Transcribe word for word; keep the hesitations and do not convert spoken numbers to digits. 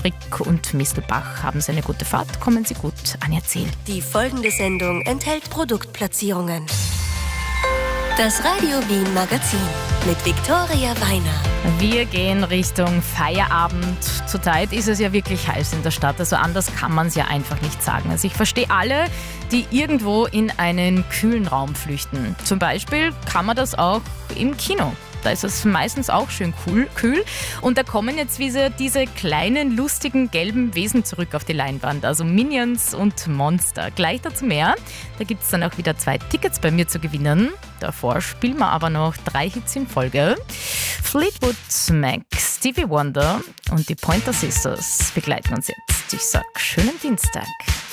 Frick und Mistelbach haben Sie eine gute Fahrt. Kommen Sie gut an Ihr Ziel. Die folgende Sendung enthält Produktplatzierungen. Das Radio Wien Magazin mit Viktoria Weiner. Wir gehen Richtung Feierabend. Zurzeit ist es ja wirklich heiß in der Stadt, also anders kann man es ja einfach nicht sagen. Also ich verstehe alle, die irgendwo in einen kühlen Raum flüchten. Zum Beispiel kann man das auch im Kino. Da ist es meistens auch schön cool, kühl. Und da kommen jetzt wieder diese kleinen, lustigen, gelben Wesen zurück auf die Leinwand. Also Minions und Monster. Gleich dazu mehr. Da gibt es dann auch wieder zwei Tickets bei mir zu gewinnen. Davor spielen wir aber noch drei Hits in Folge. Fleetwood Mac, Stevie Wonder und die Pointer Sisters begleiten uns jetzt. Ich sag schönen Dienstag.